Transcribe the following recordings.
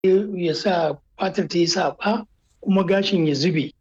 ya sa fatar ta yi saɓa kuma gashin ya zube.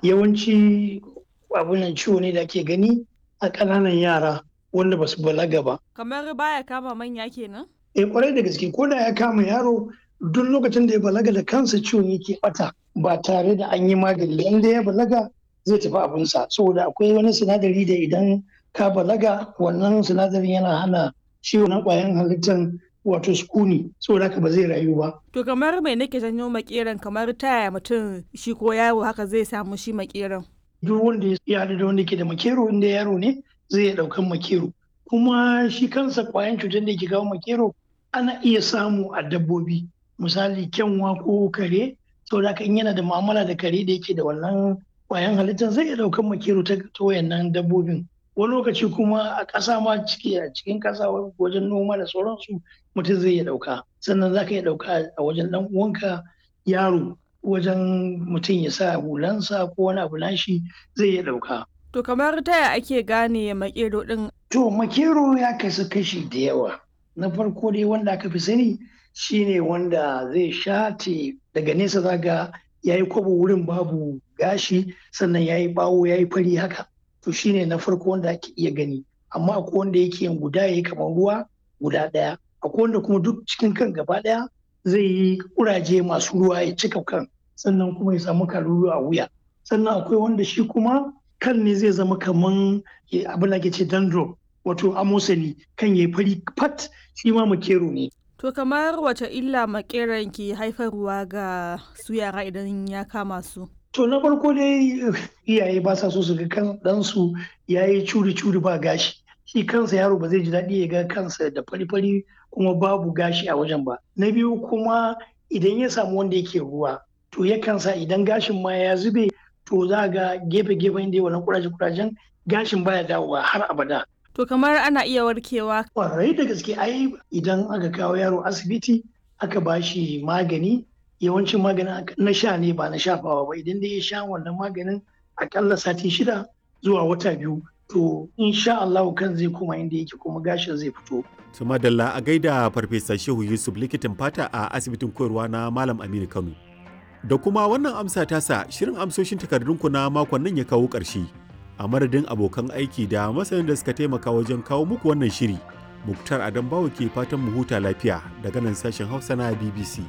Yawanci abunan ciwo ne da ake gani a ƙananan yara wanda ba su balaga ba. Kamar baya kama manya kenan? Ƙwarai da gaske ko da ya kama yaro duk lokacin da ya balaga da kansa ciwon yake ɓata ba tare da an yi magani. Inda ya balaga zai tafi abinsa saboda akwai wani sinadari da idan ka balaga wannan sinadarin yana hana ciwo na ƙwayan halittar wato sukuni saboda haka ba zai rayu ba. To kamar mai nake janyo makeran, kamar ta yaya mutum shi ko yaro haka zai samu shi makeran? Duk wanda ya haɗu da wanda ke da makero inda yaro ne zai iya ɗaukan makero. Kuma shi kansa ƙwayan cutar da ke kawo makero ana iya samu a dabbobi, misali kyanwa ko kare, saboda haka in yana da mu'amala da kare da yake da wannan ƙwayan halittar zai iya ɗaukan makero ta wayannan dabbobin. Wani lokaci kuma a ƙasa ma a cikin ƙasa wajen noma da sauransu mutum zai iya ɗauka. Sannan za ka iya ɗauka a wajen ɗan uwanka yaro, wajen mutum ya sa hulansa ko wani abu nashi zai iya ɗauka. To kamar ta yaya ake gane makero ɗin? To makero ya kasu kashi da yawa. Na farko dai wanda aka fi sani shine wanda zai shate daga nesa zaga ya yi kwabo wurin babu gashi sannan ya yi ɓawo ya yi fari haka. To shine na farko wanda ake iya gani. Amma akwai wanda yake yin guda ya yi kamar ruwa guda ɗaya. Akwai wanda kuma duk cikin kan gaba ɗaya zai yi kuraje masu ruwa ya cika kan sannan kuma ya samu kalulu a wuya. Sannan akwai wanda shi kuma kan ne zai zama kaman abin da ake ce dandruff, wato amosani, kan yayi fari fat, shi ma makero ne. To kamar wace illa makeran ke haifarwa ga su yara idan ya kama su? To na farko dai iyaye ba sa so su ga kan ɗansu ya yi curi-curi ba gashi. Shi kansa yaro ba zai ji daɗi ya ga kansa da fari-fari kuma babu gashi a wajen ba. Na biyu kuma idan ya samu wanda yake ruwa, to yakan sa idan gashin ma ya zube, to za ga gefe-gefen da wannan kuraje-kurajen gashin baya dawowa har abada. To kamar ana iya warkewa? Ƙwarai da gaske, ai idan aka kawo yaro asibiti aka ba shi magani, yawancin maganin na sha ne ba na shafawa ba. Idan dai ya sha wannan maganin akalla sati 6 zuwa wata 2, to insha Allah kan zai koma inda yake kuma gashin zai fito. To madalla, a gaida Farfesa Shehu Yusuf, likitan fata a asibitin koyarwa na Malam Aminu Kano. Da kuma wannan amsa tasa, shirin amsoshin takardunku na makon nan ya kawo ƙarshe. A madadin abokan aiki da masanin da suka taimaka wajen kawo muku wannan shiri, Muktar Adam Bawo ke fatan mu huta lafiya daga nan sashen Hausa na BBC.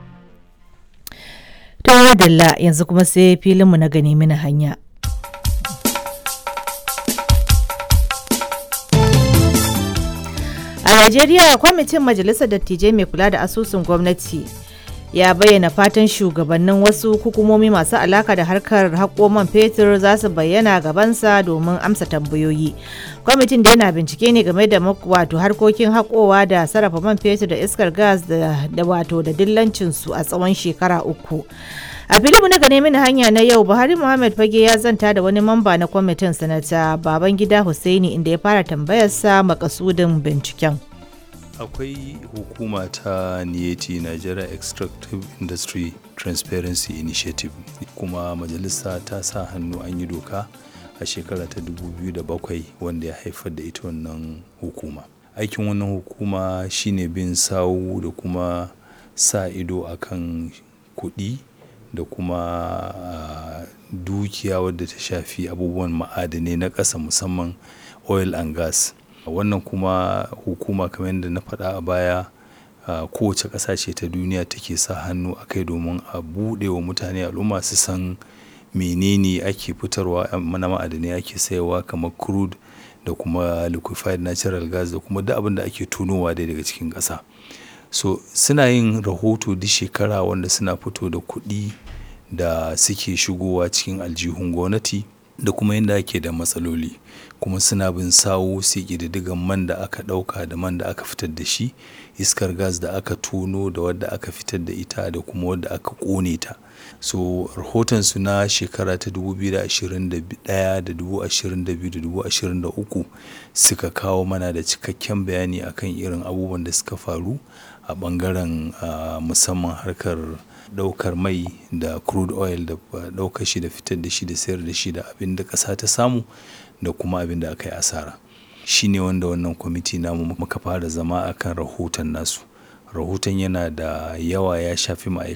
To madalla, yanzu kuma sai filinmu na gani mini hanya. A Najeriya, kwamitin Majalisar Dattijai mai kula da asusun gwamnati ya bayyana fatan shugabannin wasu hukumomi masu alaka da harkar haƙo man fetur za su bayyana gabansa domin amsa tambayoyi. Kwamitin da yana bincike ne game da wato harkokin haƙowa da sarrafa man fetur da iskar gas da wato da dillancinsu a tsawon shekara 3. A filimu na gane mini hanya na yau, Buhari Muhammad Fage ya zanta da wani mamba na kwamitin, Sanata Babangida Hussaini, inda ya fara tambayarsa makasudin binciken. Akwai hukuma ta NIETI, Nigeria Extractive Industry Transparency Initiative, kuma majalisa ta sa hannu an yi doka a shekara ta 2007 wanda ya haifar da ita wannan hukuma. Aikin wannan hukuma shine bin sawu da kuma sa ido akan kuɗi da kuma dukiya wadda ta shafi abubuwan ma'adanai na ƙasa, musamman oil and gas. Wannan kuma hukuma, kamar yadda na faɗa a baya, kowace ƙasa ce ta duniya take sa hannu a kai domin a buɗe wa mutane, al'umma su san menene ake fitarwa na ma'adanai ake sayarwa, kamar crude da kuma liquefied natural gas da kuma duk abin da ake tonowa dai daga cikin ƙasa. So suna yin rahoto duk shekara wanda suna fito da kuɗi da suke shigowa cikin aljihun gwamnati da kuma yadda ake da matsaloli, kuma suna bin sawu sai ƙididdigan man da aka ɗauka da man da aka fitar da shi, iskar gas da aka tono da wadda aka fitar da ita da kuma wadda aka ƙone ta. So rahotonsu na shekara ta 2021 da 2022 da 2023 suka kawo mana da cikakken bayani akan irin abubuwan da suka faru a ɓangaren musamman harkar ɗaukar mai da crude oil, da ɗaukar shi da fitar da shi da sayar da shi, da abin da ƙasa ta samu da kuma abin da aka yi asara. Shi ne wanda wannan kwamiti namu muka fara zama akan rahoton nasu. rahoton yana da yawa ya shafi ma'aikata